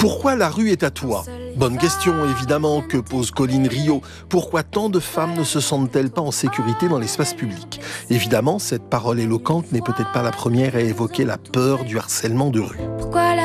Pourquoi la rue est à toi ? Bonne question, évidemment, que pose Colline Rio. Pourquoi tant de femmes ne se sentent-elles pas en sécurité dans l'espace public ? Évidemment, cette parole éloquente n'est peut-être pas la première à évoquer la peur du harcèlement de rue. Pourquoi la rue ?